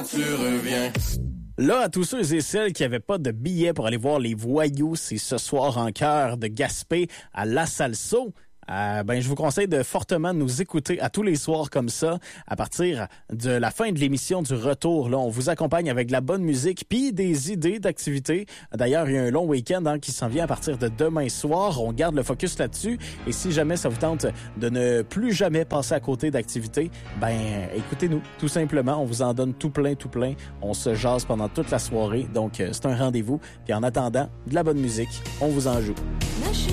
tu reviens. Là, à tous ceux et celles qui n'avaient pas de billets pour aller voir les Voyous, c'est ce soir en chœur de Gaspé à La Salso. Je vous conseille de fortement nous écouter à tous les soirs comme ça, à partir de la fin de l'émission du retour. Là, on vous accompagne avec de la bonne musique puis des idées d'activités. D'ailleurs, il y a un long week-end qui s'en vient à partir de demain soir. On garde le focus là-dessus. Et si jamais ça vous tente de ne plus jamais passer à côté d'activités, écoutez-nous, tout simplement. On vous en donne tout plein. On se jase pendant toute la soirée. Donc, c'est un rendez-vous. Puis en attendant, de la bonne musique, on vous en joue.